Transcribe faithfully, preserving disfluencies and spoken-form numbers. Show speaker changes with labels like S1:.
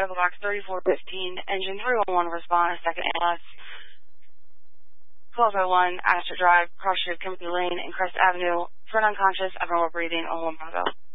S1: Echo Box thirty-four fifteen, engine three one one, respond, second A L S. twelve oh one, Astor Drive, cross street of Timothy Lane and Crest Avenue, front unconscious, abnormal breathing, oh one Bravo.